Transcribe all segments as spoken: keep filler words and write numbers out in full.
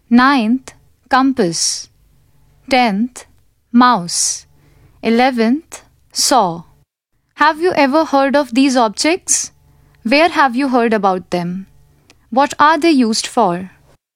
Ninth, compass. Tenth, mouse. Eleventh, saw. Have you ever heard of these objects? Where have you heard about them? What are they used for?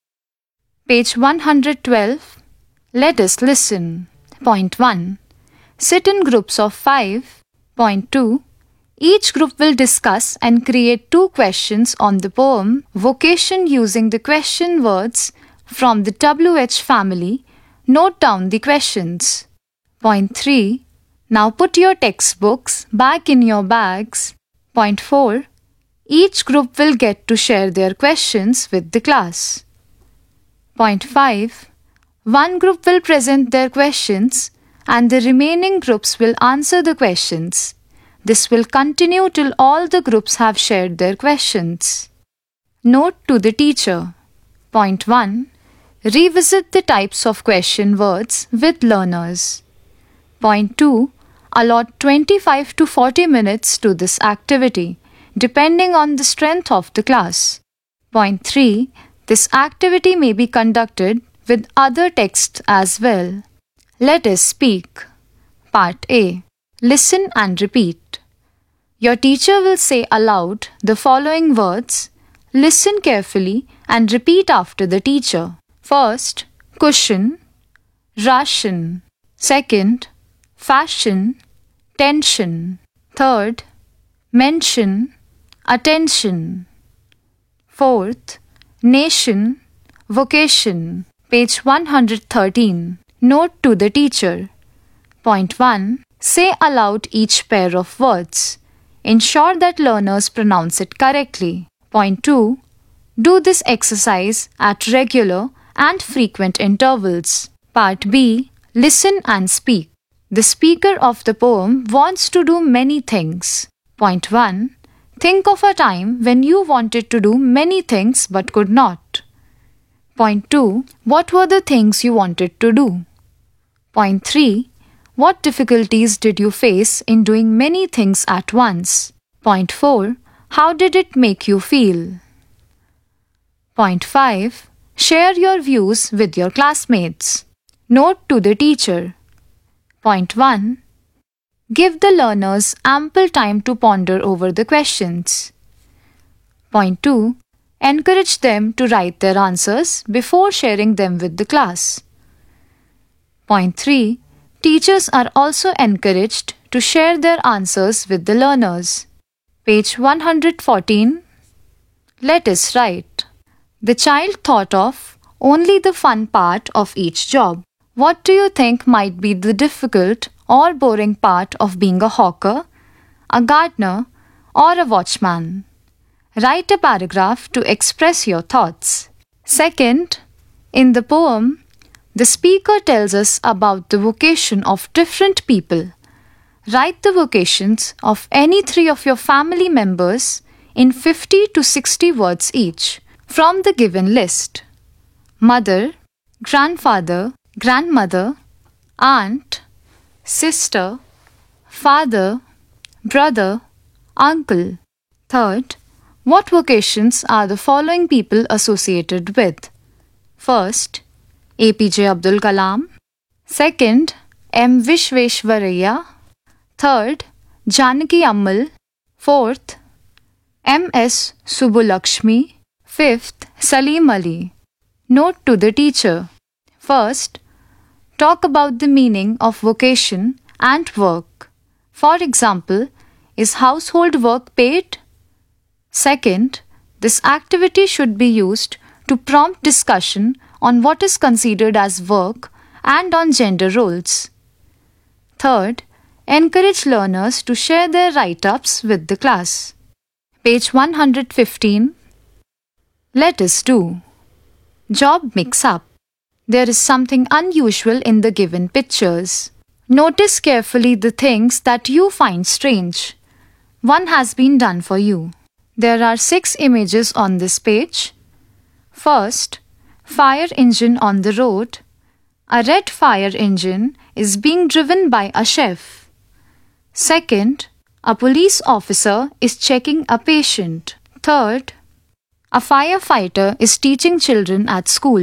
Page one hundred twelve. Let us listen. Point one. Sit in groups of five. Point two. Each group will discuss and create two questions on the poem Vocation using the question words from the W H family. Note down the questions. Point three. Now put your textbooks back in your bags. Point four. Each group will get to share their questions with the class. Point five. One group will present their questions and the remaining groups will answer the questions. This will continue till all the groups have shared their questions. Note to the teacher. Point one. Revisit the types of question words with learners. Point two. Allot twenty-five to forty minutes to this activity, depending on the strength of the class. Point three. This activity may be conducted with other texts as well. Let us speak. Part A. Listen and repeat. Your teacher will say aloud the following words. Listen carefully and repeat after the teacher. First, cushion, ration. Second, fashion, tension. Third, mention, attention. Fourth, nation, vocation. Page one hundred thirteen. Note to the teacher. Point one. Say aloud each pair of words. Ensure that learners pronounce it correctly. Point two. Do this exercise at regular and frequent intervals. Part B. Listen and speak. The speaker of the poem wants to do many things. Point one. Think of a time when you wanted to do many things but could not. Point two. What were the things you wanted to do? Point three. What difficulties did you face in doing many things at once? Point four. How did it make you feel? Point five. Share your views with your classmates. Note to the teacher. Point one. Give the learners ample time to ponder over the questions. Point two. Encourage them to write their answers before sharing them with the class. Point three. Teachers are also encouraged to share their answers with the learners. Page one hundred fourteen. Let us write. The child thought of only the fun part of each job. What do you think might be the difficult or boring part of being a hawker, a gardener, or a watchman? Write a paragraph to express your thoughts. Second, in the poem, the speaker tells us about the vocation of different people. Write the vocations of any three of your family members in fifty to sixty words each from the given list. Mother, grandfather, grandmother, aunt, sister, father, brother, uncle. Third, what vocations are the following people associated with? First, A P J Abdul Kalam. Second, M Vishveshwaraya. Third, Janaki Ammal. Fourth, M S Subbulakshmi. Fifth, Salim Ali. Note to the teacher. First, talk about the meaning of vocation and work. For example, is household work paid? Second, this activity should be used to prompt discussion on what is considered as work and on gender roles. Third, encourage learners to share their write-ups with the class. Page one hundred fifteen. Let us do. Job mix-up. There is something unusual in the given pictures. Notice carefully the things that you find strange. One has been done for you. There are six images on this page. First, fire engine on the road. A red fire engine is being driven by a chef. Second, a police officer is checking a patient. Third, a firefighter is teaching children at school.